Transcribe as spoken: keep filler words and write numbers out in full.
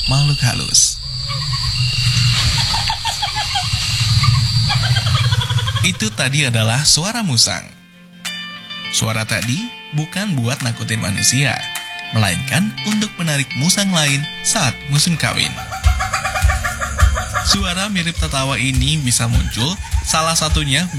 makhluk halus. Itu tadi adalah suara musang. Suara tadi bukan buat nakutin manusia, melainkan untuk menarik musang lain saat musim kawin. Suara mirip tertawa ini bisa muncul salah satunya